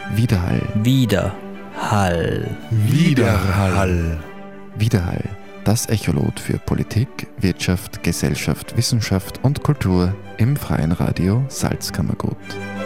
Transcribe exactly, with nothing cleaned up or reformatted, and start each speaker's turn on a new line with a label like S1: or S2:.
S1: Widerhall.
S2: Widerhall.
S3: Widerhall.
S1: Widerhall. Das Echolot für Politik, Wirtschaft, Gesellschaft, Wissenschaft und Kultur im freien Radio Salzkammergut.